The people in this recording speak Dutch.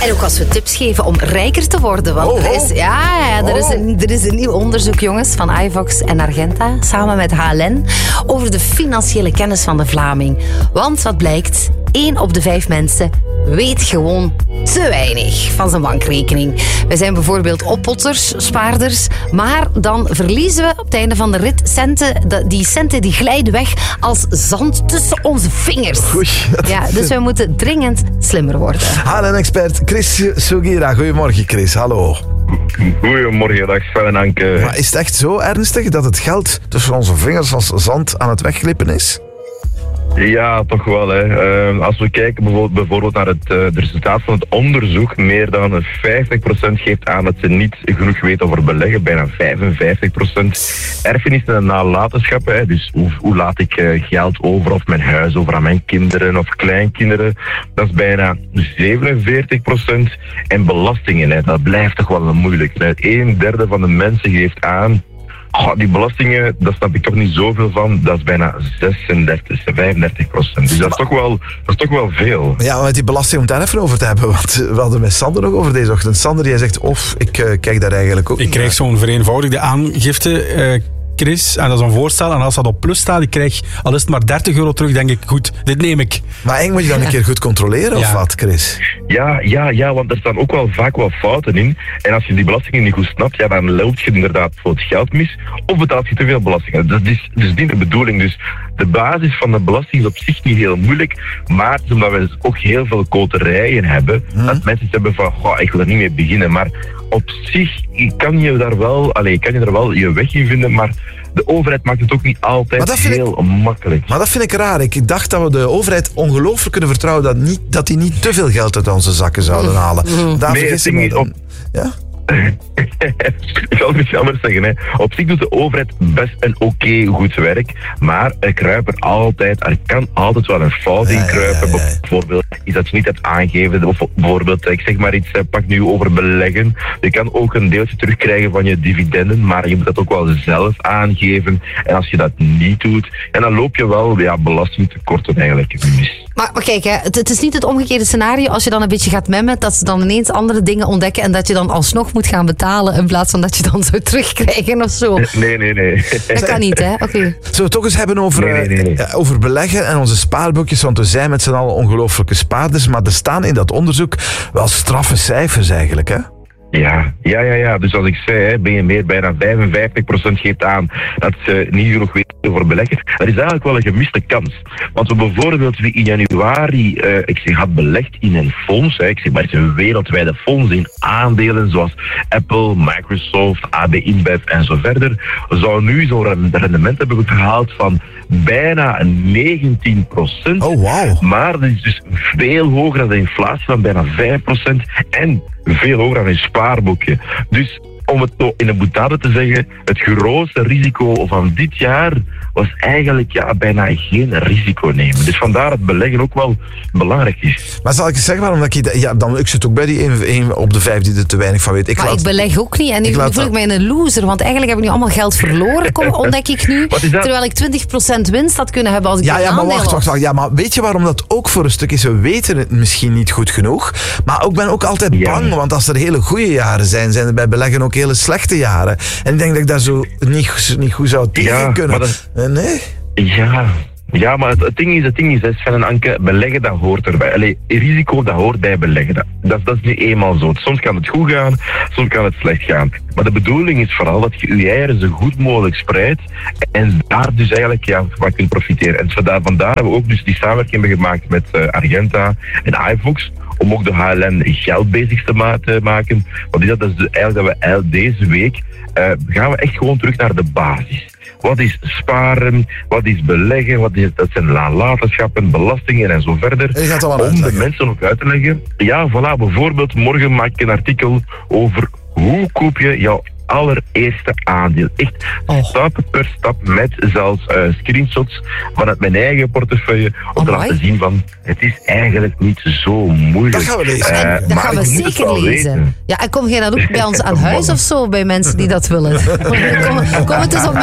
En ook als we tips geven om rijker te worden. Want er is een nieuw onderzoek, jongens, van iVox en Argenta, samen met HLN, over de financiële kennis van de Vlaming. Want wat blijkt? 1 op de 5 mensen weet gewoon te weinig van zijn bankrekening. Wij zijn bijvoorbeeld oppotters, spaarders, maar dan verliezen we op het einde van de rit centen. Die centen die glijden weg als zand tussen onze vingers. Oei, dus we moeten dringend slimmer worden. HLN-expert Chris Sugira. Goedemorgen, Chris. Hallo. Goedemorgen, dag Sven en Anke. Maar is het echt zo ernstig dat het geld tussen onze vingers als zand aan het wegglippen is? Ja, toch wel. Hè. Als we kijken bijvoorbeeld naar het resultaat van het onderzoek, meer dan 50% geeft aan dat ze niet genoeg weten over beleggen. Bijna 55%. Erfenis en nalatenschap, hè. Dus hoe laat ik geld over of mijn huis over aan mijn kinderen of kleinkinderen. Dat is bijna 47%. En belastingen, hè, dat blijft toch wel moeilijk. 1/3 van de mensen geeft aan... die belastingen, daar snap ik toch niet zoveel van. Dat is bijna 35%. Dus dat is toch wel veel. Ja, maar met die belasting om het daar even over te hebben. Want we hadden met Sander nog over deze ochtend. Sander, jij zegt, ik kijk daar eigenlijk ook Ik krijg zo'n vereenvoudigde aangifte, Chris, en dat is een voorstel. En als dat op plus staat, ik krijg al is het maar €30 terug, denk ik, goed, dit neem ik. Maar eigenlijk moet je dan een keer goed controleren, of wat, Chris? Ja, want er staan ook wel vaak wel fouten in. En als je die belastingen niet goed snapt, dan loopt je inderdaad voor het geld mis. Of betaalt je te veel belastingen. Dat is dus niet de bedoeling. Dus de basis van de belasting is op zich niet heel moeilijk. Maar het is omdat we ook heel veel koterijen hebben, dat mensen hebben van, ik wil er niet mee beginnen. Maar op zich kan je daar wel je weg in vinden, maar de overheid maakt het ook niet altijd heel makkelijk. Maar dat vind ik raar. Ik dacht dat we de overheid ongelooflijk kunnen vertrouwen dat die niet te veel geld uit onze zakken zouden halen. Daar vergis ik me op. Ja? Ik zal het iets anders zeggen. Hè. Op zich doet de overheid best een goed werk, maar er kan altijd wel een fout in kruipen. Bijvoorbeeld iets dat je niet hebt aangegeven. Of bijvoorbeeld, ik zeg maar iets, pak nu over beleggen. Je kan ook een deeltje terugkrijgen van je dividenden, maar je moet dat ook wel zelf aangeven. En als je dat niet doet, en dan loop je wel belastingtekorten eigenlijk mis. Maar kijk, hè, het is niet het omgekeerde scenario als je dan een beetje gaat memmen, dat ze dan ineens andere dingen ontdekken en dat je dan alsnog moet gaan betalen in plaats van dat je dan zou terugkrijgen of zo. Nee. Dat kan niet, hè? Oké. Zullen we het toch eens hebben over beleggen en onze spaarboekjes, want we zijn met z'n allen ongelooflijke spaarders, maar er staan in dat onderzoek wel straffe cijfers eigenlijk, hè? Ja. Dus als ik zei, bijna 55% geeft aan dat ze niet genoeg weten over beleggen. Dat is eigenlijk wel een gemiste kans. Want we bijvoorbeeld wie in januari had belegd in een fonds, het is een wereldwijde fonds in aandelen zoals Apple, Microsoft, AB InBev en zo verder, zou nu zo'n rendement hebben gehaald van bijna 19%. Oh, wow. Maar dat is dus veel hoger dan de inflatie van bijna 5% en veel hoger dan een spaarboekje. Dus om het in een boutade te zeggen, het grootste risico van dit jaar was eigenlijk bijna geen risico nemen. Dus vandaar dat beleggen ook wel belangrijk is. Maar zal ik eens zeggen waarom dat ik zit ook bij die 1 op de 5 die er te weinig van weet. Ik beleg ook niet en nu voel ik mij een loser, want eigenlijk heb ik nu allemaal geld verloren, ontdek ik nu. Terwijl ik 20% winst had kunnen hebben als ik maar wacht. Ja, maar weet je waarom dat ook voor een stuk is? We weten het misschien niet goed genoeg, maar ik ben ook altijd bang, want als er hele goede jaren zijn er bij beleggen ook hele slechte jaren. En ik denk dat ik daar zo niet goed zou tegen kunnen. Nee? Ja, maar het ding is, Sven en Anke, beleggen dat hoort erbij. Risico dat hoort bij beleggen. Dat is nu eenmaal zo. Soms kan het goed gaan, soms kan het slecht gaan. Maar de bedoeling is vooral dat je je eieren zo goed mogelijk spreidt en daar dus eigenlijk van kunt profiteren. En vandaar hebben we ook dus die samenwerking hebben gemaakt met Argenta en iVox, om ook de HLN geldbasics te maken. Want dat is eigenlijk dat we deze week gaan we echt gewoon terug naar de basis. Wat is sparen? Wat is beleggen? Dat zijn nalatenschappen, belastingen en zo verder. Om de mensen ook uit te leggen. Ja, voilà. Bijvoorbeeld morgen maak ik een artikel over hoe koop je jouw allereerste aandeel. Echt stap per stap met zelfs screenshots vanuit mijn eigen portefeuille om te laten zien van het is eigenlijk niet zo moeilijk. Dat gaan we lezen. Dat gaan we zeker lezen. Ja, en kom jij dan ook bij ons aan huis of zo, bij mensen die dat willen? Kom het eens op